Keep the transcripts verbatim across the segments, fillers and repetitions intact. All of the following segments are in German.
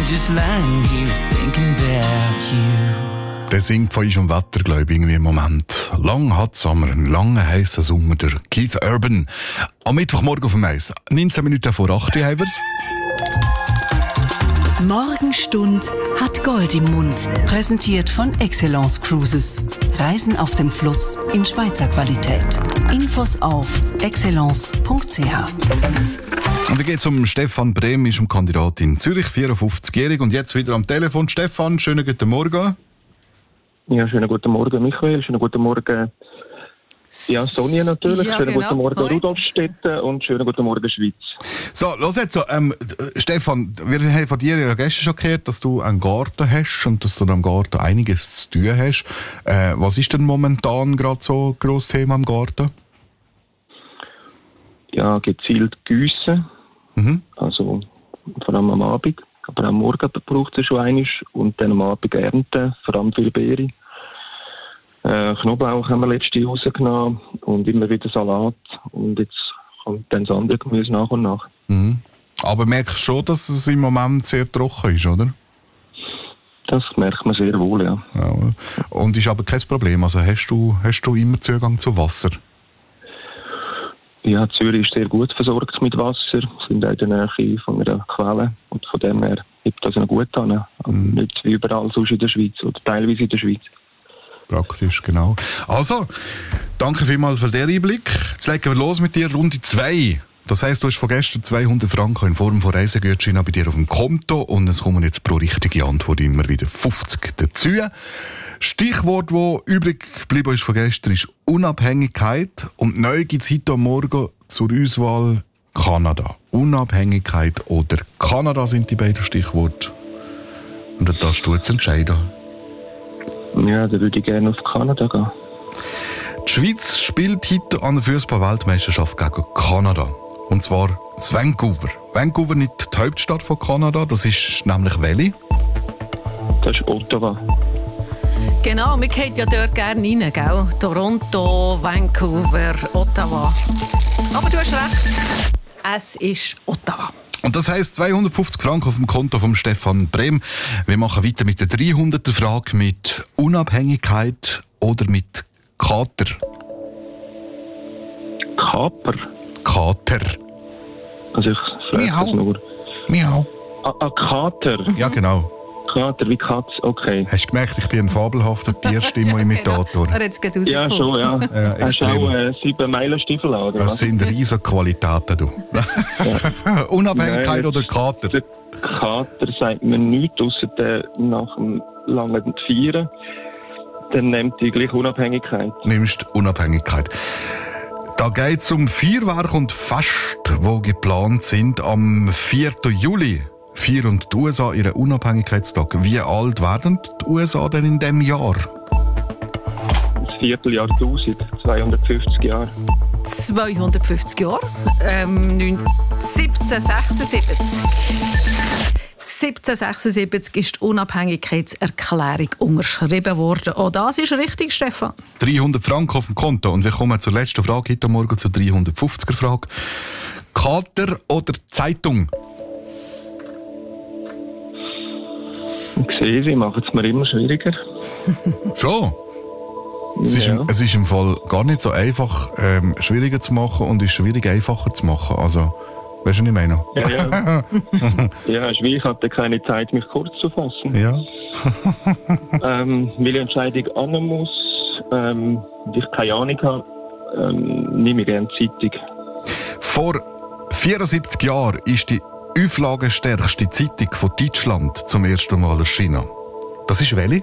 just lying here thinking about you. Der singt von unserem Wetter, glaube ich, irgendwie im Moment. Lang hat Sommer, einen langen, heissen Sommer, der Keith Urban. Am Mittwochmorgen auf dem Eis. neunzehn Minuten vor acht Uhr haben wir's. Morgenstund hat Gold im Mund. Präsentiert von Excellence Cruises. Reisen auf dem Fluss in Schweizer Qualität. Infos auf excellence punkt c h. Und da geht es um Stefan Brehm, ist ein Kandidat in Zürich, vierundfünfzigjährig. Und jetzt wieder am Telefon. Stefan, schönen guten Morgen. Ja, schönen guten Morgen, Michael. Schönen guten Morgen, ja, Sonja natürlich. Ja, schönen genau. Guten Morgen, Hoi. Rudolfstetten. Und schönen guten Morgen, Schweiz. So, los jetzt so. Ähm, Stefan, wir haben von dir ja gestern schon gehört, dass du einen Garten hast und dass du am Garten einiges zu tun hast. Äh, was ist denn momentan gerade so ein grosses Thema im Garten? Ja, gezielt gießen. Mhm. Also vor allem am Abend. Aber am Morgen braucht es schon einiges. Und dann am Abend ernten, vor allem viele Beeren. Äh, Knoblauch haben wir letztes Jahr rausgenommen und immer wieder Salat. Und jetzt kommt dann das andere Gemüse nach und nach. Mhm. Aber merkst du schon, dass es im Moment sehr trocken ist, oder? Das merkt man sehr wohl, ja. ja. Und ist aber kein Problem. Also hast du, hast du immer Zugang zu Wasser? Ja, Zürich ist sehr gut versorgt mit Wasser. Wir sind auch in der Nähe von einer Quelle. Und von dem her gibt das noch gut an. Mhm. Nicht wie überall sonst in der Schweiz oder teilweise in der Schweiz. Praktisch, genau. Also, danke vielmals für den Einblick. Jetzt legen wir los mit dir, Runde zwei. Das heisst, du hast von gestern zweihundert Franken in Form von Reisegutscheinen bei dir auf dem Konto und es kommen jetzt pro richtige Antwort immer wieder fünfzig dazu. Stichwort, das übrig geblieben ist von gestern, ist Unabhängigkeit. Und neu gibt es heute Morgen zur Auswahl Kanada. Unabhängigkeit oder Kanada sind die beiden Stichworte. Und da darfst du jetzt entscheiden. Ja, dann würde ich gerne auf Kanada gehen. Die Schweiz spielt heute an der Fußball-Weltmeisterschaft gegen Kanada. Und zwar in Vancouver. Vancouver nicht die Hauptstadt von Kanada, das ist nämlich welche? Das ist Ottawa. Genau, wir gehen ja dort gerne rein, gell? Toronto, Vancouver, Ottawa. Aber du hast recht, es ist Ottawa. Und das heisst zweihundertfünfzig Franken auf dem Konto von Stefan Brehm. Wir machen weiter mit der dreihunderter Frage mit Unabhängigkeit oder mit Kater. Kaper? Kater. Also ich frage das nur. Miau. Ah, ah, Kater? Ja, genau. Kater wie Katz, okay. Hast du gemerkt, ich bin ein fabelhafter Tierstimme-Imitator? Er hat es gerade Ja, schon, ja. ja Hast du auch äh, sieben Meilen Stiefel an, oder? Das sind riesige Qualitäten, du. Ja. Unabhängigkeit Nein, oder Kater? Der Kater sagt mir nichts, ausser nach dem langen Feiern. Dann nimmt die gleich Unabhängigkeit. Nimmst Unabhängigkeit. Da geht es um Feuerwerk und Fest, die geplant sind am vierten Juli. Feiern die U S A ihren Unabhängigkeitstag. Wie alt werden die U S A denn in diesem Jahr? Das Vierteljahrtausend, zweihundertfünfzig Jahre. zweihundertfünfzig Jahre? Ähm, siebzehnhundertsechsundsiebzig. siebzehnhundertsechsundsiebzig ist die Unabhängigkeitserklärung unterschrieben worden. Auch das ist richtig, Stefan. dreihundert Franken auf dem Konto. Und wir kommen zur letzten Frage heute Morgen, zur dreihundertfünfziger Frage. Kater oder Zeitung? Ich sehe, sie machen es mir immer schwieriger. Schon? Es ist, ja. im, es ist im Fall gar nicht so einfach, ähm, schwieriger zu machen und ist schwierig einfacher zu machen. Also, weißt du, was ich meine? Ja, ja. Ja, schwierig, ich hatte keine Zeit, mich kurz zu fassen. Ja. ähm, weil die Entscheidung annehmen muss, ähm, und ich keine Ahnung habe, ähm, nehme ich gerne Zeitung. Vor vierundsiebzig Jahren ist die auflagenstärkste Zeitung von Deutschland zum ersten Mal erschienen. Das ist welche?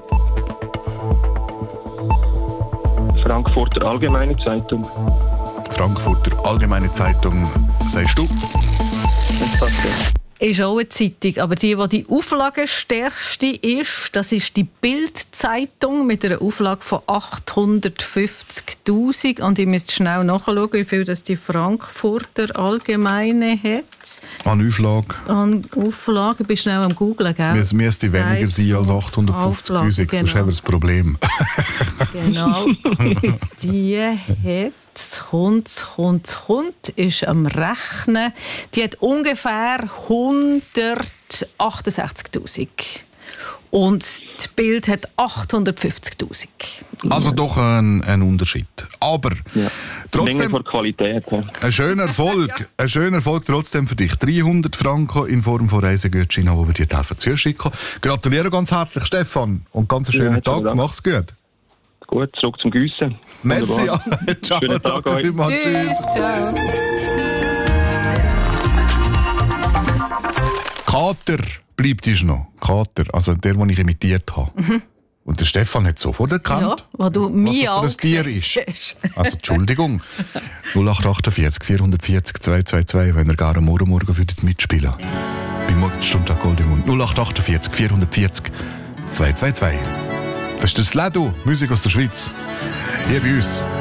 Frankfurter Allgemeine Zeitung. Frankfurter Allgemeine Zeitung, sagst du? Das passt ja. Ist auch eine Zeitung, aber die, die die auflagenstärkste ist, das ist die Bild-Zeitung mit einer Auflage von achthundertfünfzigtausend. Und ich müsste schnell nachschauen, wie viel das die Frankfurter Allgemeine hat. An Auflage? An Auflage, ich bin schnell am Googlen, gell? Es müsste weniger sein als achthundertfünfzigtausend, genau. Sonst haben wir ein Problem. Genau. Die hat Es kommt, es kommt, es kommt, ist am Rechnen. Die hat ungefähr hundertachtundsechzigtausend. Und das Bild hat achthundertfünfzigtausend. Also doch ein, ein Unterschied. Aber Ja. trotzdem Länge vor Qualität. Ja. ein schöner Erfolg, Ja. ein schöner Erfolg trotzdem für dich. dreihundert Franken in Form von Reisegutschein, die wir dir helfen zu schicken. Gratuliere ganz herzlich, Stefan, und ganz einen schönen Ja, Tag. Dank. Mach's gut. Gut, zurück zum Giessen. Merci. Ja. Wunderbar. Ciao, Schönen Tag danke euch. vielmals. Tschüss. Ciao. Kater bleibt es noch. Kater, also der, den ich imitiert habe. Mhm. Und der Stefan hat sofort erkannt, Ja, wo du was mir das für ein Tier ist. Also Entschuldigung. null acht achtundvierzig vierhundertvierzig zweihundertzweiundzwanzig, wenn ihr gerne morgen morgen würdet mitspielen. Bei Morgenstunde Gold im Mund. null acht achtundvierzig vierhundertvierzig zweihundertzweiundzwanzig. Das ist das Ledu, Musik aus der Schweiz. Hier bei uns.